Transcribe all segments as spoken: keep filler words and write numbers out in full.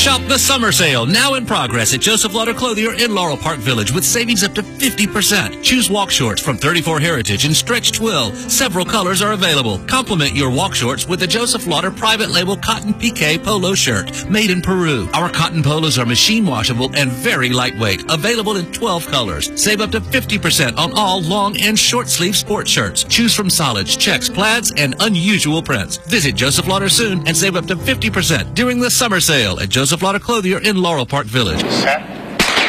Shop the summer sale, now in progress at Joseph Lauder Clothier in Laurel Park Village with savings up to fifty percent. Choose walk shorts from thirty-four Heritage in stretch twill. Several colors are available. Complement your walk shorts with the Joseph Lauder private label cotton piqué polo shirt made in Peru. Our cotton polos are machine washable and very lightweight. Available in twelve colors. Save up to fifty percent on all long and short sleeve sport shirts. Choose from solids, checks, plaids, and unusual prints. Visit Joseph Lauder soon and save up to fifty percent during the summer sale at Joseph Lauder Clothier in Laurel Park Village. Set.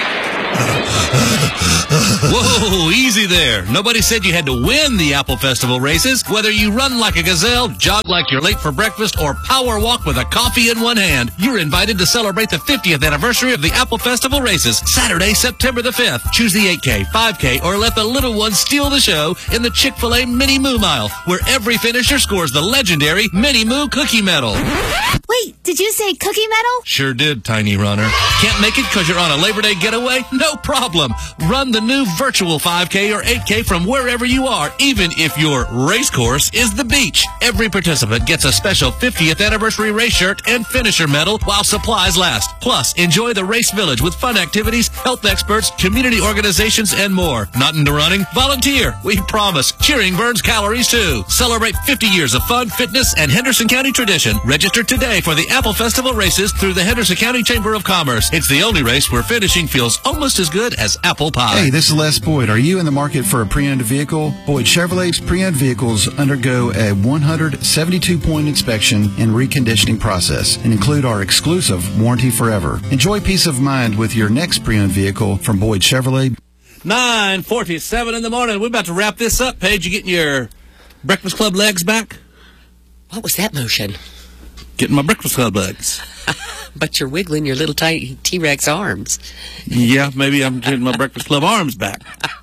Whoa, easy there. Nobody said you had to win the Apple Festival races. Whether you run like a gazelle, jog like you're late for breakfast, or power walk with a coffee in one hand, you're invited to celebrate the fiftieth anniversary of the Apple Festival races, Saturday, September the fifth. Choose the eight K, five K, or let the little ones steal the show in the Chick-fil-A Mini Moo Mile, where every finisher scores the legendary Mini Moo Cookie Medal. Wait, did you say cookie medal? Sure did, Tiny Runner. Can't make it because you're on a Labor Day getaway? No problem. Run the new virtual five K or eight K from wherever you are, even if your race course is the beach. Every participant gets a special fiftieth anniversary race shirt and finisher medal while supplies last. Plus, enjoy the race village with fun activities, health experts, community organizations, and more. Not into running? Volunteer. We promise. Cheering burns calories, too. Celebrate fifty years of fun, fitness, and Henderson County tradition. Register today for the Apple Festival races through the Henderson County Chamber of Commerce. It's the only race where finishing feels almost as good as apple pie. Hey, this is Les Boyd. Are you in the market for a pre-owned vehicle? Boyd Chevrolet's pre-owned vehicles undergo a one hundred seventy-two point inspection and reconditioning process and include our exclusive Warranty Forever. Enjoy peace of mind with your next pre-owned vehicle from Boyd Chevrolet. nine forty-seven in the morning. We're about to wrap this up. Paige, you getting your Breakfast Club legs back? What was that motion? Getting my Breakfast Club legs. But you're wiggling your little tiny T-Rex arms. Yeah, maybe I'm getting my Breakfast Club arms back.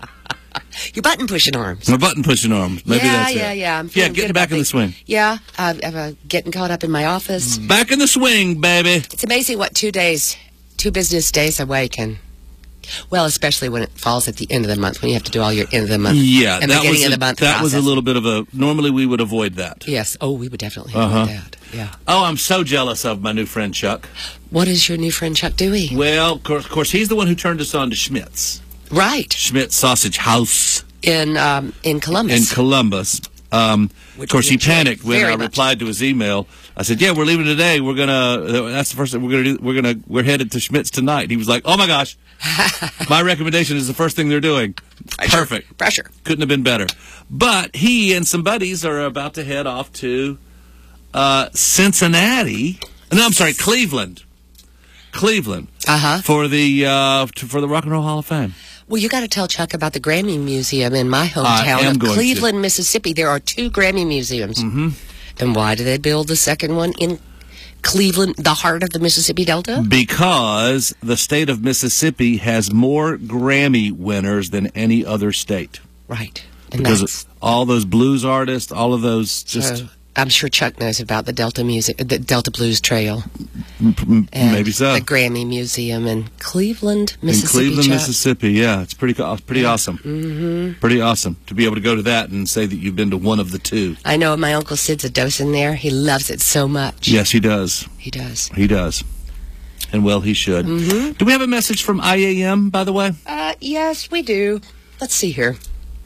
Your button-pushing arms. My button-pushing arms. Maybe yeah, that's yeah, it. yeah. I'm yeah, feeling getting good back about in the things. swing. Yeah, uh, I'm uh, getting caught up in my office. Back in the swing, baby. It's amazing what two days, two business days away can... Well, especially when it falls at the end of the month, when you have to do all your end of the month Yeah, and that beginning was of a, the month that was a process. little bit of a... Normally, we would avoid that. Yes. Oh, we would definitely Uh-huh. avoid that. Yeah. Oh, I'm so jealous of my new friend, Chuck. What is your new friend Chuck doing? Well, of course, of course he's the one who turned us on to Schmidt's. Right. Schmidt's Sausage House. In um, in Columbus. In Columbus. Um, Which of course, we he enjoyed panicked when very I much. replied to his email. I said, "Yeah, we're leaving today. We're gonna. That's the first thing we're gonna do. We're gonna. We're headed to Schmidt's tonight." He was like, "Oh my gosh, my recommendation is the first thing they're doing. Pressure. Perfect. Pressure. Couldn't have been better." But he and some buddies are about to head off to uh, Cincinnati. No, I'm sorry, Cleveland. Cleveland Uh-huh. for the uh, to, for the Rock and Roll Hall of Fame. Well, you got to tell Chuck about the Grammy Museum in my I hometown am of going Cleveland, Mississippi. There are two Grammy Museums. Mm-hmm. And why did they build the second one in Cleveland, the heart of the Mississippi Delta? Because the state of Mississippi has more Grammy winners than any other state. Right. And Because that's, of all those blues artists, all of those just so I'm sure Chuck knows about the Delta music, the Delta Blues Trail. m- And maybe so. The Grammy Museum in Cleveland, In Mississippi. Cleveland, Chuck. Mississippi, yeah, it's pretty co- pretty awesome. Mm-hmm. Pretty awesome to be able to go to that and say that you've been to one of the two. I know my Uncle Sid's a docent there. He loves it so much. Yes, he does. He does. He does. And well, he should. Mm-hmm. Do we have a message from I A M, by the way? Uh, yes, we do. Let's see here.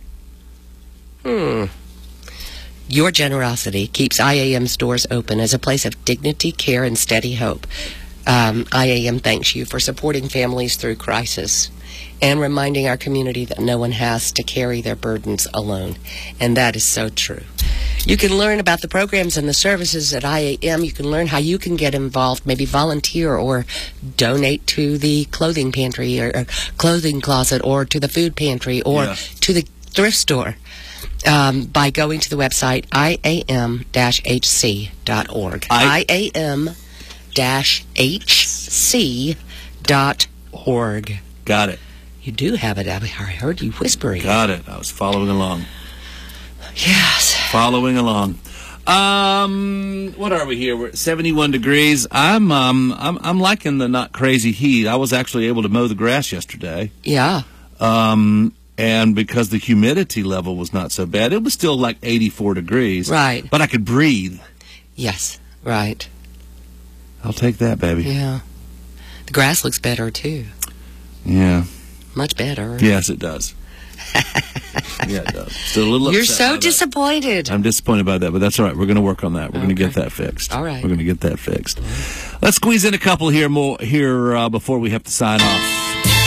Hmm. Your generosity keeps I A M's doors open as a place of dignity, care, and steady hope. Um, I A M thanks you for supporting families through crisis and reminding our community that no one has to carry their burdens alone. And that is so true. You can learn about the programs and the services at I A M. You can learn how you can get involved, maybe volunteer or donate to the clothing pantry or, or clothing closet or to the food pantry or Yeah. to the thrift store. Um, by going to the website I A M H C dot org. I- I A M H C dot org. Got it. You do have it. I heard you whispering. Got it. I was following along. Yes. Following along. Um, what are we here? We're at seventy-one degrees. I'm um I'm I'm liking the not crazy heat. I was actually able to mow the grass yesterday. Yeah. Um, and because the humidity level was not so bad, it was still like eighty-four degrees. Right. But I could breathe. Yes. Right. I'll take that, baby. Yeah. The grass looks better, too. Yeah. Much better. Yes, it does. Yeah, it does. Still a little You're upset so by that. disappointed. I'm disappointed by that, but that's all right. We're going to work on that. We're going to Okay. get that fixed. All right. We're going to get that fixed. Let's squeeze in a couple here more here uh, before we have to sign off.